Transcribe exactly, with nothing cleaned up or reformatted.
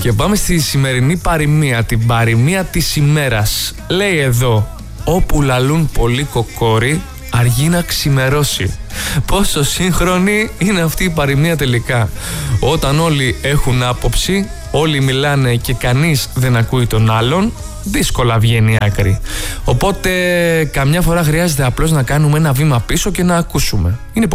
Και πάμε στη σημερινή παροιμία, την παροιμία της ημέρας. Λέει εδώ: όπου λαλούν πολύ κοκόρι, αργεί να ξημερώσει. Πόσο σύγχρονη είναι αυτή η παροιμία τελικά. Όταν όλοι έχουν άποψη, όλοι μιλάνε και κανείς δεν ακούει τον άλλον, δύσκολα βγαίνει η άκρη. Οπότε καμιά φορά χρειάζεται απλώς να κάνουμε ένα βήμα πίσω και να ακούσουμε. Είναι